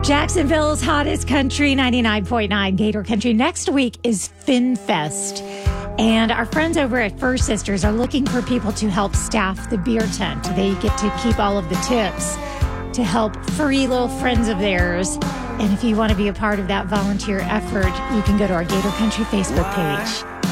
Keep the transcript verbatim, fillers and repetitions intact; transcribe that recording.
Jacksonville's hottest country, ninety-nine point nine Gator Country. Next week is FinFest. And our friends over at Fur Sisters are looking for people to help staff the beer tent. They get to keep all of the tips to help furry little friends of theirs. And if you want to be a part of that volunteer effort, you can go to our Gator Country Facebook page.